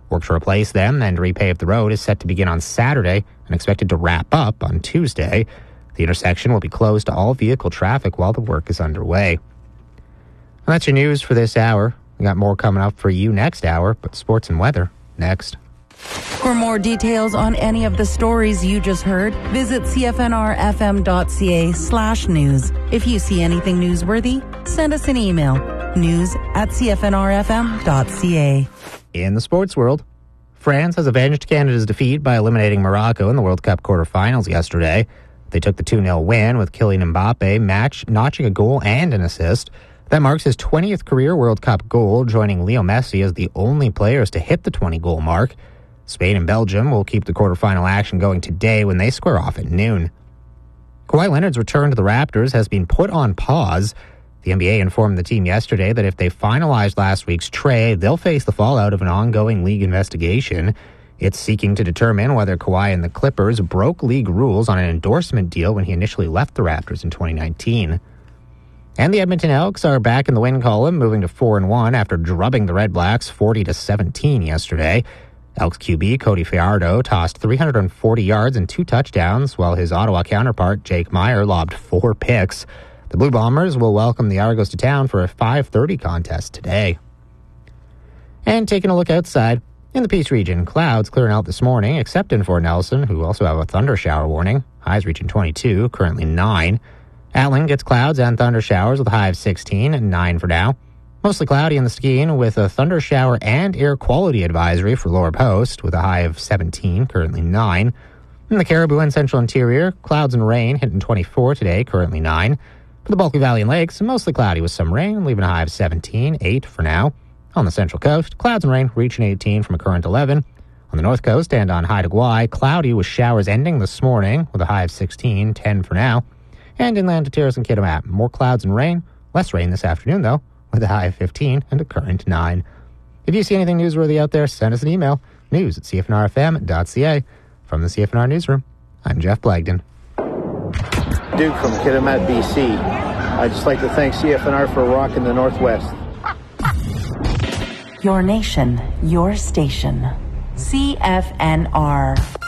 Work to replace them and repave the road is set to begin on Saturday and expected to wrap up on Tuesday. The intersection will be closed to all vehicle traffic while the work is underway. And that's your news for this hour. We got more coming up for you next hour, but sports and weather next. For more details on any of the stories you just heard, visit cfnrfm.ca/news. If you see anything newsworthy, send us an email. news@cfnrfm.ca. In the sports world, France has avenged Canada's defeat by eliminating Morocco in the World Cup quarterfinals yesterday. They took the 2-0 win with Kylian Mbappe notching a goal and an assist. That marks his 20th career World Cup goal, joining Leo Messi as the only players to hit the 20-goal mark. Spain and Belgium will keep the quarterfinal action going today when they square off at noon. Kawhi Leonard's return to the Raptors has been put on pause. The NBA informed the team yesterday that if they finalized last week's trade, they'll face the fallout of an ongoing league investigation. It's seeking to determine whether Kawhi and the Clippers broke league rules on an endorsement deal when he initially left the Raptors in 2019. And the Edmonton Elks are back in the win column, moving to 4-1 after drubbing the Red Blacks 40-17 yesterday. Elks QB Cody Fajardo tossed 340 yards and 2 touchdowns, while his Ottawa counterpart Jake Meyer lobbed 4 picks. The Blue Bombers will welcome the Argos to town for a 5:30 contest today. And taking a look outside, in the Peace region, clouds clearing out this morning, except in Fort Nelson, who also have a thunder shower warning. Highs reaching 22, currently 9. Atling gets clouds and thunder showers with a high of 16 and 9 for now. Mostly cloudy in the Skene with a thunder shower and air quality advisory for Lower Post with a high of 17, currently 9. In the Caribou and Central Interior, clouds and rain hitting 24 today, currently 9. For the Bulkley Valley and Lakes, mostly cloudy with some rain, leaving a high of 17, 8 for now. On the Central Coast, clouds and rain reaching 18 from a current 11. On the North Coast and on Haida Gwaii, cloudy with showers ending this morning with a high of 16, 10 for now. And inland to Terrace and Kitimat, more clouds and rain, less rain this afternoon though, with a high of 15 and a current 9. If you see anything newsworthy out there, send us an email, news@cfnrfm.ca. From the CFNR Newsroom, I'm Jeff Blagden. Duke from Kitimat, BC. I'd just like to thank CFNR for rocking the Northwest. Your nation, your station. CFNR.